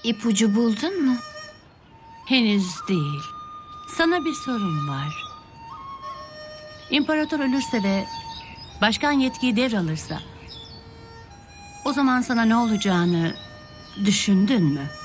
İpucu buldun mu? Henüz değil. Sana bir sorum var. İmparator ölürse ve başkan yetkiyi devralırsa, o zaman sana ne olacağını düşündün mü?